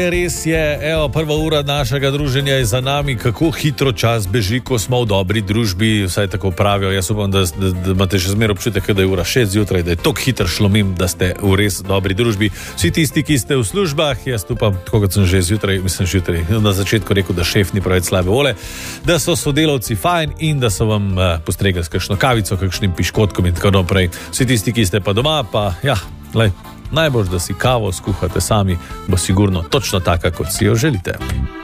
Res je, evo, prva ura našega druženja je za nami, kako hitro čas beži, ko smo v dobri družbi, vsaj tako pravijo. Jaz upam, da imate še zmeraj občutek, da je ura 6 zjutraj, da je tok hitro šlo mimo, da ste v res dobri družbi. Vsi tisti, ki ste v službah, jaz upam, tako kot sem že zjutraj na začetku rekel, da šef ni pravi slabe vole, da so sodelavci fajn in da so vam postregali s kakšno kavico, kakšnim piškotkom in tako naprej. Vsi tisti, ki ste pa doma, pa ja, najbolj, da si kavo skuhate sami, bo sigurno točno taka, kot si jo želite.